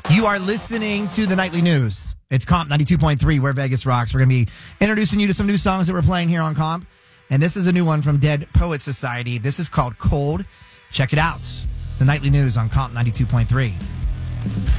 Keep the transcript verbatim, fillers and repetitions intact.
You are listening to the Nightly News. It's Comp ninety-two point three, where Vegas rocks. We're going to be introducing you to some new songs that we're playing here on Comp. And this is a new one from Dead Poet Society. This is called Cold. Check it out. It's the Nightly News on Comp ninety-two point three.